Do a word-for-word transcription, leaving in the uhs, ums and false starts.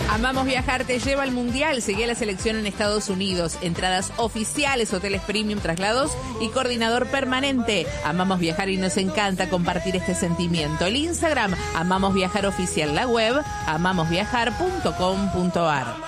Amamos Viajar te lleva al Mundial. Seguí a la selección en Estados Unidos. Entradas oficiales, hoteles premium, traslados y coordinador permanente. Amamos Viajar y nos encanta compartir este sentimiento. El Instagram, Amamos Viajar Oficial. La web, amamos viajar punto com punto ar.